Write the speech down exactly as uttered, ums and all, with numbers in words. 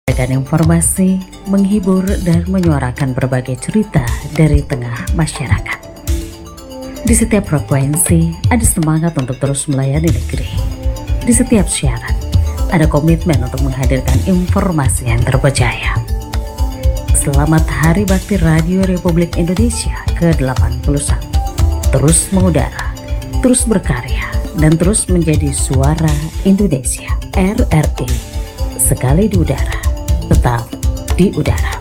Dengan informasi, menghibur, dan menyuarakan berbagai cerita dari tengah masyarakat. Di setiap frekuensi, ada semangat untuk terus melayani negeri. Di setiap siaran, ada komitmen untuk menghadirkan informasi yang terpercaya. Selamat Hari Bakti Radio Republik Indonesia ke delapan puluh satu. Terus mengudara, terus berkarya, dan terus menjadi suara Indonesia. R R I, sekali di udara, tetap di udara.